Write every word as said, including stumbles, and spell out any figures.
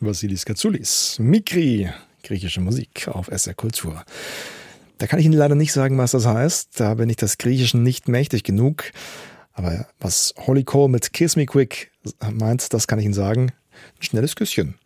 Vassilis Katsoulis. Mikri, griechische Musik auf S R Kultur. Da kann ich Ihnen leider nicht sagen, was das heißt. Da bin ich das Griechischen nicht mächtig genug. Aber was Holly Cole mit Kiss Me Quick meint, das kann ich Ihnen sagen. Ein schnelles Küsschen.